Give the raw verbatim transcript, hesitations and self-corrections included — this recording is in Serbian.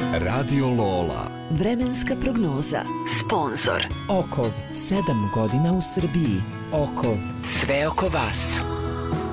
Radio Lola. Vremenska prognoza. Sponzor. Okov, sedam godina u Srbiji. Okov, Sve oko vas.